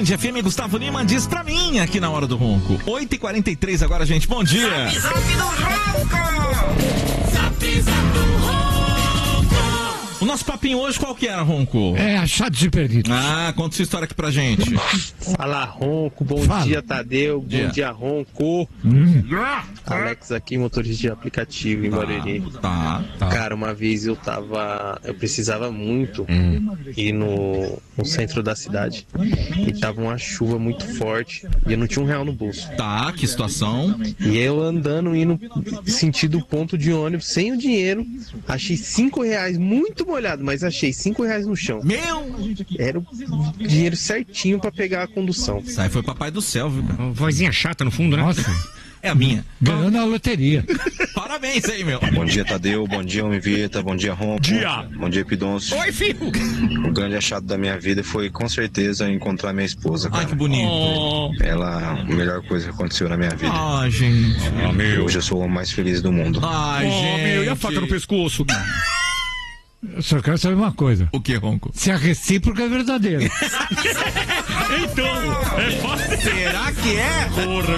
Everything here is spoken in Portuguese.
Band FM, Gustavo Lima diz pra mim aqui na Hora do Ronco. 8h43 agora, gente. Bom dia. Zap do Ronco. Zap do Ronco. O nosso papinho hoje qual que era, Ronco? É, achados e perdidos. Ah, conta sua história aqui pra gente. Fala, Ronco. Bom dia, Tadeu. Bom dia, Ronco. Alex aqui, motorista de aplicativo em Barueri. Tá. Cara, uma vez eu precisava muito ir no centro da cidade e tava uma chuva muito forte e eu não tinha R$1 no bolso. Tá, que situação. E eu andando, indo sentido ponto de ônibus, sem o dinheiro, achei R$5, muito molhado, mas achei R$5 no chão. Era o dinheiro certinho pra pegar a condução. Isso aí foi papai do céu, viu? Vozinha chata no fundo, né? Nossa. É a minha. Ganhou na loteria. Parabéns aí, meu. Bom dia, Tadeu. Bom dia, Homem Vieta. Bom dia, Ronco. Bom dia, Pidoncio. Oi, filho. O grande achado da minha vida foi, com certeza, encontrar minha esposa, cara. Ai, que bonito. Ela é a melhor coisa que aconteceu na minha vida. Ai, gente. Hoje eu sou o homem mais feliz do mundo. Ai, gente. E a faca no pescoço? Eu só quero saber uma coisa. O que, Ronco? Se a recíproca é verdadeira. Então, é fácil. Será que é? Porra.